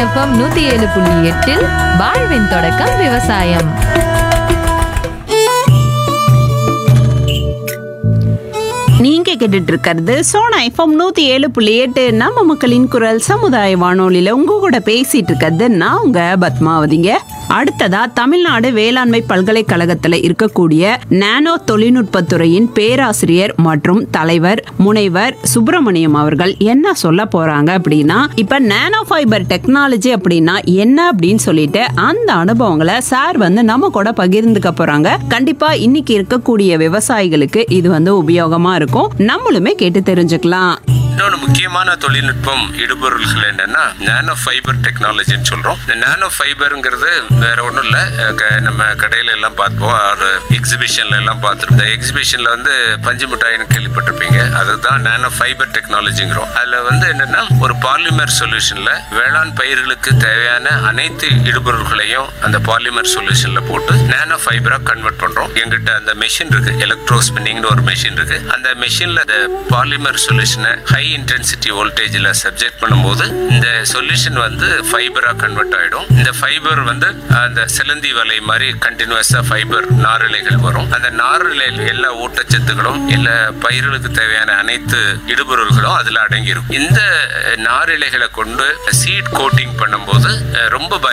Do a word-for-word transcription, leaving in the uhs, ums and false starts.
FM நூத்தி ஏழு புள்ளி எட்டில் வாழ்வின் தொடக்கம் விவசாயம். நீங்க கேட்டுட்டு இருக்கிறது சோனா எஃப்எம் நூத்தி ஏழு புள்ளி எட்டு நம்ம மக்களின் குரல் சமுதாய வானொலியில உங்க கூட பேசிட்டு இருக்கிறது நான் உங்க பத்மாவதிங்க. அடுத்ததா தமிழ்நாடு வேளாண்மை பல்கலைக்கழகத்துல இருக்கக்கூடிய நானோ தொழில்நுட்பத்துறையின் பேராசிரியர் மற்றும் தலைவர் முனைவர் சுப்பிரமணியம் அவர்கள் என்ன சொல்ல போறாங்க அப்படின்னா, இப்ப நானோ ஃபைபர் டெக்னாலஜி அப்படின்னா என்ன அப்படின்னு சொல்லிட்டு அந்த அனுபவங்களை சார் வந்து நம்ம கூட பகிர்ந்துக்க போறாங்க. கண்டிப்பா இன்னைக்கு இருக்கக்கூடிய விவசாயிகளுக்கு இது வந்து உபயோகமா இருக்கும். நம்மளுமே கேட்டு தெரிஞ்சுக்கலாம். இன்னொன்று முக்கியமான தொழில்நுட்பம் இடுபொருள்கள் என்னன்னா நானோ ஃபைபர் டெக்னாலஜின்னு சொல்றோம். இந்த நானோ ஃபைபருங்கிறது வேற ஒன்றும் இல்லை, நம்ம கடையில எல்லாம் பார்ப்போம், ஒரு எக்ஸிபிஷன்ல எல்லாம் பார்த்துருப்போம். இந்த எக்ஸிபிஷன்ல வந்து பஞ்சு மிட்டாயின்னு கேள்விப்பட்டிருப்பீங்க. அதுதான் நானோ ஃபைபர் டெக்னாலஜிங்கிறோம். அதுல வந்து என்னன்னா ஒரு பாலிமர் சொல்யூஷன்ல வேளாண் பயிர்களுக்கு தேவையான அனைத்து இடுபொருள்களையும் அந்த பாலிமர் சொல்யூஷன்ல போட்டு நானோ ஃபைபரா கன்வெர்ட் பண்றோம். எங்கிட்ட அந்த மெஷின் இருக்கு, எலக்ட்ரோ ஸ்பின்னிங்னு ஒரு மெஷின் இருக்கு. அந்த மெஷின்ல இந்த பாலிமர் சொல்யூஷனை ஹை இன்டென்சிட்டி வோல்டேஜ்ல சப்ஜெக்ட் பண்ணும்போது இந்த சொல்யூஷன் வந்து ஃபைபரா கன்வெர்ட் ஆயிடும். இந்த ஃபைபர் வந்து அந்த சிலந்தி வலை மாதிரி கண்டினியூஸா ஃபைபர் நாரிழைகள் வரும். அந்த நாரிழைகள் எல்லா ஊட்டச்சத்துக்களும் எல்லா பயிர்களுக்கு தேவையான அனைத்து இடுபொருள்களும் அதுல அடங்கி இருக்கும். இந்த நாரிழைகளை கொண்டு சீட் கோட்டிங் பண்ணும்போது ரொம்ப